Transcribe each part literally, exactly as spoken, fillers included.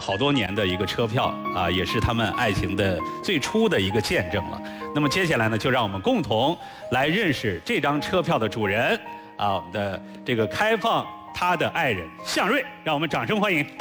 好多年的一个车票啊，也是他们爱情的最初的一个见证了。那么接下来呢，就让我们共同来认识这张车票的主人啊，我们的这个开放他的爱人向瑞，让我们掌声欢迎。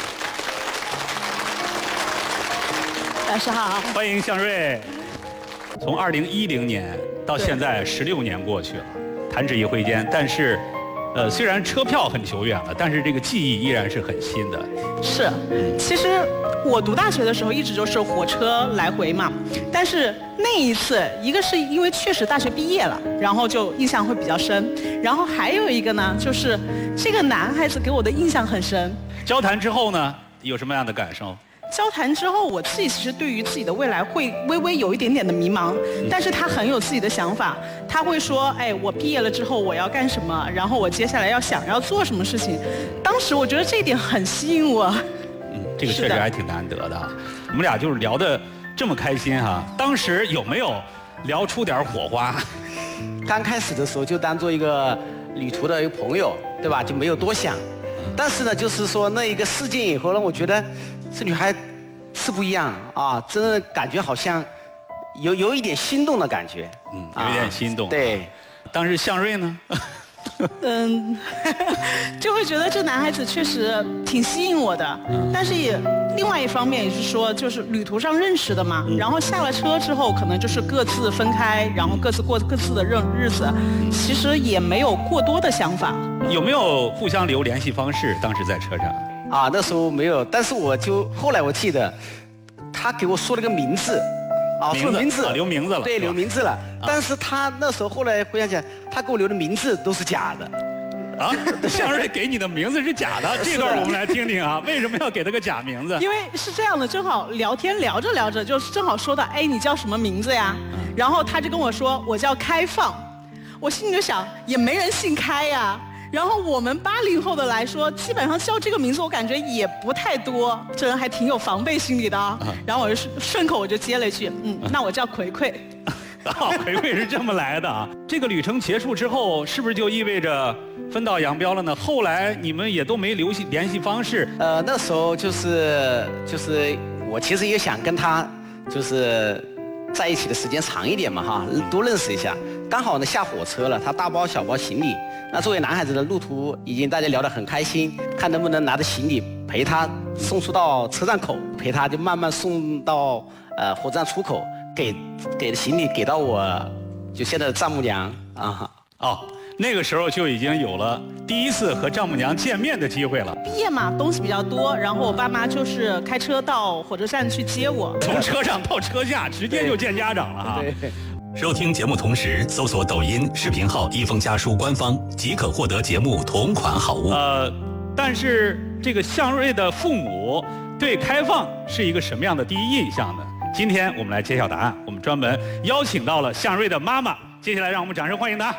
老师好， 欢迎向瑞。从二零一零年到现在十六年过去了，弹指一挥间，但是。呃，虽然车票很久远了，但是这个记忆依然是很新的。 是，其实我读大学的时候一直就是火车来回嘛，但是那一次，一个是因为确实大学毕业了，然后就印象会比较深，然后还有一个呢，就是这个男孩子给我的印象很深。 交谈之后呢，有什么样的感受？ 交谈之后，我自己其实对于自己的未来会微微有一点点的迷茫，但是他很有自己的想法，他会说，哎，我毕业了之后我要干什么，然后我接下来要想要做什么事情。当时我觉得这一点很吸引我。 嗯，这个确实还挺难得的。我们俩就是聊得这么开心哈，当时有没有聊出点火花？ 刚开始的时候就当做一个旅途的一个朋友，对吧？就没有多想。但是呢，就是说那一个事件以后呢，我觉得。这女孩是不一样啊，真的感觉好像有有一点心动的感觉。 嗯，有一点心动。 啊、对， 当时向瑞呢？ 嗯，就会觉得这男孩子确实挺吸引我的，嗯、但是也另外一方面也是说，就是旅途上认识的嘛。嗯、然后下了车之后，可能就是各自分开，然后各自过各自的日日子，其实也没有过多的想法。 有没有互相留联系方式？当时在车上？ 啊，那时候没有，但是我就后来我记得，他给我说了个名字，啊，说名字， 啊、留名字了， 对，留名字了。啊、但是他那时候后来回想起来，他给我留的名字都是假的。 啊，向瑞给你的名字是假的，这段我们来听听啊，为什么要给他个假名字？ 因为是这样的，正好聊天聊着聊着，就是正好说到，哎，你叫什么名字呀？嗯、然后他就跟我说，我叫开放。我心里就想，也没人姓开呀。然后我们八零后的来说，基本上叫这个名字，我感觉也不太多，这人还挺有防备心理的啊。然后我就顺口我就接了一句，嗯，那我叫葵葵。 哦，葵葵是这么来的啊。这个旅程结束之后，是不是就意味着分道扬镳了呢？后来你们也都没留系联系方式。 呃，那时候就是就是我其实也想跟他就是在一起的时间长一点嘛哈，多认识一下。刚好呢下火车了，他大包小包行李。那作为男孩子的路途已经大家聊得很开心，看能不能拿着行李陪他送出到车站口，陪他就慢慢送到呃火车站出口，给给的行李给到我就现在的丈母娘啊。 哦，那个时候就已经有了第一次和丈母娘见面的机会了。 毕业嘛，东西比较多，然后我爸妈就是开车到火车站去接我， 从车上到车下直接就见家长了哈。 对。 收听节目同时搜索抖音视频号一封家书官方即可获得节目同款好物。 呃，但是这个向瑞的父母对开放是一个什么样的第一印象呢？今天我们来揭晓答案，我们专门邀请到了向瑞的妈妈，接下来让我们掌声欢迎她。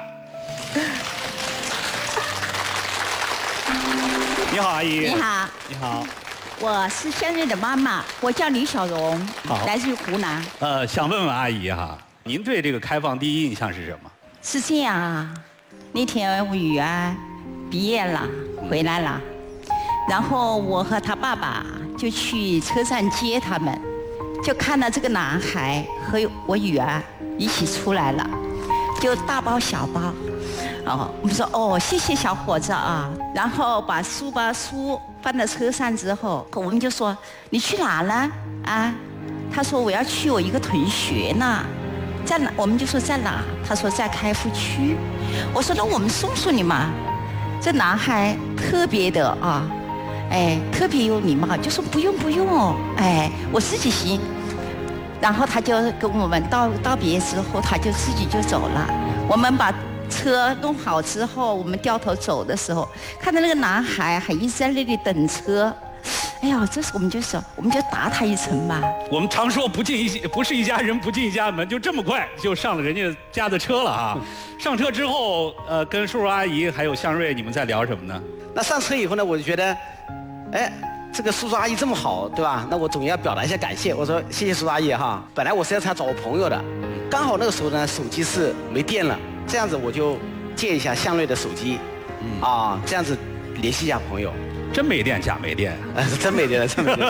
你好，阿姨。 你好。 你好。 我是向瑞的妈妈，我叫李小荣，来自于湖南。 呃，想问问阿姨哈。您对这个开放第一印象是什么？ 是这样啊，那天我女儿毕业了，回来了，然后我和她爸爸就去车站接他们，就看到这个男孩和我女儿一起出来了，就大包小包，哦，我们说哦，谢谢小伙子啊，然后把书包书放到车上之后，我们就说你去哪呢？啊，他说我要去我一个同学那。在哪？我们就说在哪？他说在开福区。我说那我们送送你嘛。这男孩特别的啊，哎，特别有礼貌，就说不用不用，哎，我自己行。然后他就跟我们道道别之后，他就自己就走了。我们把车弄好之后，我们掉头走的时候，看到那个男孩还一直在那里等车。哎呀，这时我们就说，我们就打他一层吧。 我们常说不进一不是一家人不进一家门，就这么快就上了人家家的车了啊！上车之后，呃，跟叔叔阿姨还有向瑞，你们在聊什么呢？ 那上车以后呢，我就觉得，哎，这个叔叔阿姨这么好，对吧？那我总要表达一下感谢。我说谢谢叔叔阿姨哈。本来我是要找我朋友的，刚好那个时候呢，手机是没电了，这样子我就借一下向瑞的手机，嗯、啊，这样子联系一下朋友。 真没电假没电， 真没电了，真没电。